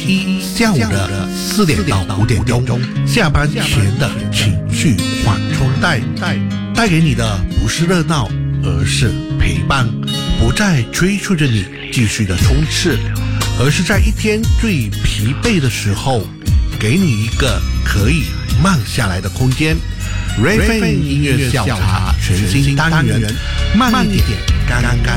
一下午的4点到5点钟，下班前的情绪缓冲带，带给你的不是热闹，而是陪伴，不再催促着你继续的冲刺，而是在一天最疲惫的时候，给你一个可以慢下来的空间。Ray 音乐下午茶全新单元，慢一点，干干